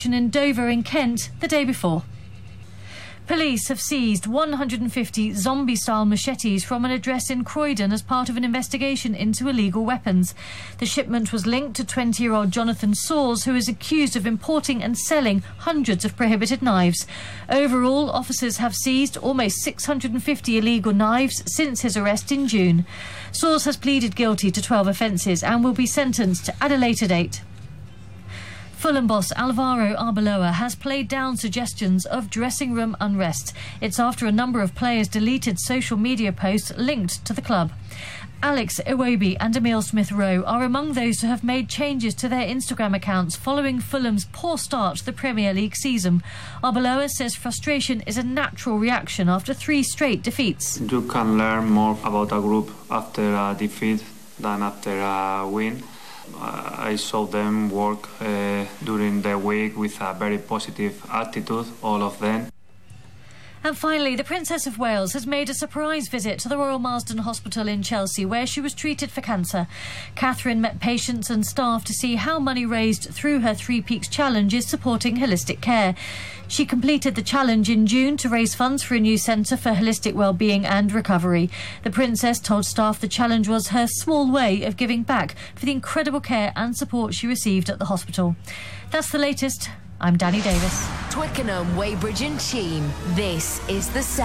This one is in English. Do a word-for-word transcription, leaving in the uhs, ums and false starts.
in Dover in Kent the day before. Police have seized one hundred fifty zombie-style machetes from an address in Croydon as part of an investigation into illegal weapons. The shipment was linked to twenty-year-old Jonathan Soares, who is accused of importing and selling hundreds of prohibited knives. Overall, officers have seized almost six hundred fifty illegal knives since his arrest in June. Soares has pleaded guilty to twelve offences and will be sentenced at a later date. Fulham boss Alvaro Arbeloa has played down suggestions of dressing room unrest. It's after a number of players deleted social media posts linked to the club. Alex Iwobi and Emile Smith-Rowe are among those who have made changes to their Instagram accounts following Fulham's poor start to the Premier League season. Arbeloa says frustration is a natural reaction after three straight defeats. You can learn more about a group after a defeat than after a win. I saw them work uh, during the week with a very positive attitude, all of them. And finally, the Princess of Wales has made a surprise visit to the Royal Marsden Hospital in Chelsea, where she was treated for cancer. Catherine met patients and staff to see how money raised through her Three Peaks Challenge is supporting holistic care. She completed the challenge in June to raise funds for a new centre for holistic wellbeing and recovery. The Princess told staff the challenge was her small way of giving back for the incredible care and support she received at the hospital. That's the latest. I'm Danny Davis. Twickenham, Weybridge and Cheam. This is the